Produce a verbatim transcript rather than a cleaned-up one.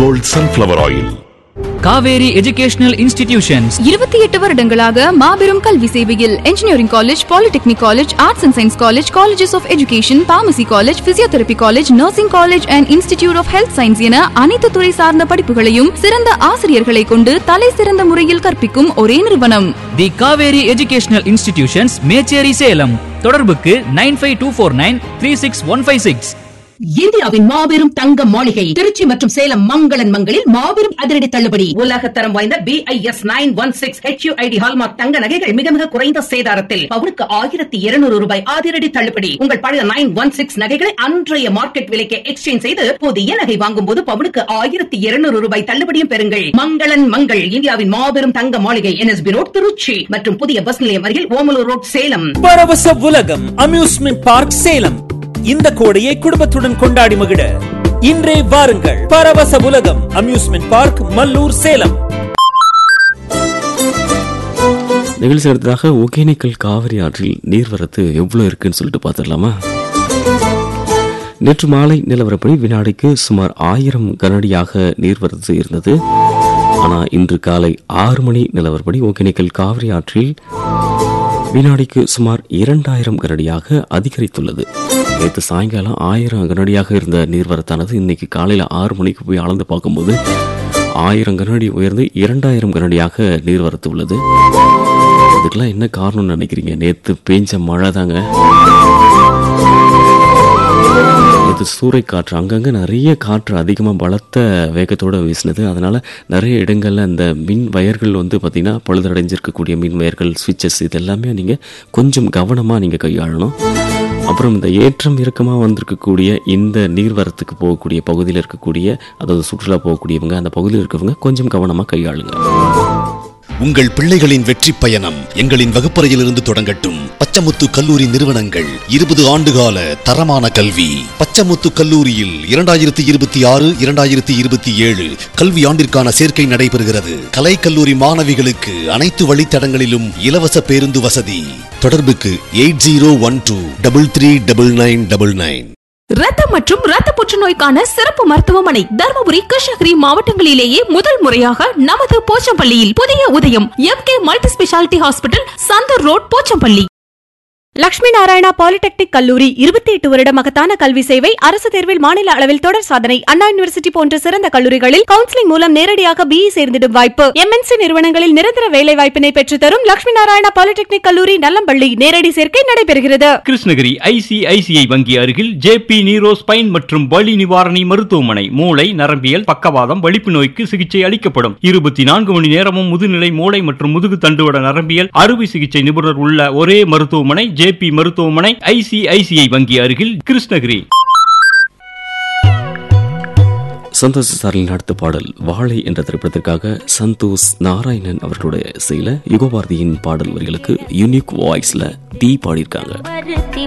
Gold sunflower oil. Kaveri educational institutions இருபத்தி எட்டு வருடங்களாக மாபெரும் கல்வி சேவையில் engineering college, polytechnic college, arts and science college, colleges of education, pharmacy college, physiotherapy college, nursing college and institute of health science என அனைத்து துறை சார்ந்த படிப்புகளையும் சிறந்த ஆசிரியர்களை கொண்டு தலை சிறந்த முறையில் கற்பிக்கும் ஒரே நிறுவனம் தி காவேரி எஜுகேஷனல் இன்ஸ்டிடியூஷன்ஸ், மேச்சேரி, சேலம். தொடர்புக்கு nine five two four nine three six one five six. இந்தியாவின் மாபெரும் தங்க மாளிகை திருச்சி மற்றும் சேலம் மங்களன் மங்களில் மாபெரும் அதிரடி தள்ளுபடி. உலகத்தரம் வாய்ந்த B I S nine one six H you I D hallmark தங்க நகைகள் மிக மிக குறைந்த சேதாரத்தில் பவுனுக்கு ஆயிரத்தி இருநூறு ரூபாய் அதிரடி தள்ளுபடி. உங்கள் பழைய நைன் ஒன் சிக்ஸ் நகைகளை அன்றைய மார்க்கெட் விலைக்கு எக்ஸ்சேஞ்ச் செய்து புதிய நகை வாங்கும் போது பவுனுக்கு ஆயிரத்தி இருநூறு ரூபாய் தள்ளுபடியும் பெறுங்கள். மங்களன் மங்கள் இந்தியாவின் மாபெரும் தங்க மாளிகை, N S B road, Trichy மற்றும் புதிய பஸ் நிலையம் அருகில் ஓமலூர் ரோட், சேலம். பரவச உலகம் அம்யூஸ்மெண்ட் பார்க் சேலம். இந்த கோடையை குடும்பத்துடன் கொண்டாடி மகிழ இன்றே வாருங்கள். பரவச உலகம் அம்யூஸ்மெண்ட் பார்க், மல்லூர், சேலம். நிகழ்ச்சி அடுத்ததாக ஒகேனக்கல் காவிரி ஆற்றில் நீர்வரத்து எவ்வளவு இருக்குன்னு சொல்லிட்டு பார்த்துடலாமா? நேற்று மாலை நிலவரப்படி வினாடிக்கு சுமார் ஆயிரம் கனஅடியாக நீர்வரத்து இருந்தது. ஆனால் இன்று காலை ஆறு மணி நிலவரப்படி ஒகேனக்கல் காவிரி ஆற்றில் வினாடிக்கு சுமார் இரண்டாயிரம் கனஅடியாக அதிகரித்துள்ளது. நேற்று சாயங்காலம் ஆயிரம் கனஅடியாக இருந்த நீர்வரத்தானது இன்னைக்கு காலையில் ஆறு மணிக்கு போய் அளந்து பார்க்கும்போது ஆயிரம் கனஅடி உயர்ந்து இரண்டாயிரம் கனஅடியாக நீர்வரத்து உள்ளது. இதுக்கெல்லாம் என்ன காரணம்னு நினைக்கிறீங்க? நேற்று பெஞ்ச மழை தாங்க. நேற்று சூறை காற்று, அங்கங்கே நிறைய காற்று அதிகமாக பலத்த வேகத்தோடு வீசினது. அதனால் நிறைய இடங்களில் அந்த மின் வயர்கள் வந்து பார்த்திங்கன்னா பழுதடைஞ்சிருக்கக்கூடிய மின் வயர்கள், சுவிட்சஸ், இது எல்லாமே நீங்கள் கொஞ்சம் கவனமாக நீங்கள் கையாளணும். அப்புறம் இந்த ஏற்றம் இறக்கமாக வந்திருக்கக்கூடிய இந்த நீர்வரத்துக்கு போகக்கூடிய பகுதியில் இருக்கக்கூடிய, அதாவது சுற்றுலா போகக்கூடியவங்க, அந்த பகுதியில் இருக்கிறவங்க கொஞ்சம் கவனமாக கையாளுங்க. உங்கள் பிள்ளைகளின் வெற்றி பயணம் எங்களின் வகுப்பறையிலிருந்து தொடங்கட்டும். பச்சமுத்து கல்லூரி நிறுவனங்கள் இருபது ஆண்டுகால தரமான கல்வி. பச்சமுத்து கல்லூரியில் இரண்டாயிரத்தி இருபத்தி ஆறு இரண்டாயிரத்தி இருபத்தி ஏழு கல்வி ஆண்டிற்கான சேர்க்கை நடைபெறுகிறது. கலை கல்லூரி மாணவிகளுக்கு அனைத்து வழித்தடங்களிலும் இலவச பேருந்து வசதி. தொடர்புக்கு eight zero one two double three double nine double nine. ரத்தம் மற்றும் ரத்த புற்றுநோய்க்கான சிறப்பு மருத்துவமனை தர்மபுரி, கிருஷ்ணகிரி மாவட்டங்களிலேயே முதல் முறையாக நமது போச்சம்பள்ளியில் புதிய உதயம் M K multi speciality hospital, Santoor road, Pochampalli. Lakshmi Narayana polytechnic கல்லூரி இருபத்தி எட்டு வருட மகத்தான கல்வி சேவை. அரசு தேர்வில் மாநில அளவில் தொடர் சாதனை. அண்ணா யூனிவர்சிட்டி போன்ற சிறந்த கல்லூரிகளில் கவுன்சிலிங் மூலம் நேரடியாக பிஇ சேர்ந்திடும் வாய்ப்பு. எம்என்சி நிறுவனங்களில் நிரந்தர வேலை வாய்ப்பினை பெற்றுத்தரும் லட்சுமி நாராயணா பாலிடெக்னிக் கல்லூரி, நல்லம்பள்ளி. நேரடி சேர்க்கை நடைபெறுகிறது. கிருஷ்ணகிரி ஐசிஐசிஐ வங்கி அருகில் ஜேபி நீரோ ஸ்பைன் மற்றும் வலி நிவாரணி மருத்துவமனை. மூளை, நரம்பியல், பக்கவாதம், வலிப்பு நோய்க்கு சிகிச்சை அளிக்கப்படும். இருபத்தி நான்கு மணி நேரமும் முதுநிலை மூளை மற்றும் முதுகு தண்டுவட நரம்பியல் அறுவை சிகிச்சை நிபுணர் உள்ள ஒரே மருத்துவமனை ஜேபி மருத்துவமனை, ஐசிஐசிஐ வங்கி அருகில், கிருஷ்ணகிரி. சந்தோஷ் சாரின் அடுத்த பாடல் வாழை என்ற திரைப்படத்திற்காக சந்தோஷ் நாராயணன் அவர்களுடைய இசையில யுகபாரதியின் பாடல் வரிகளுக்கு யூனிக் வாய்ஸ்ல தீ பாடியிருக்காங்க.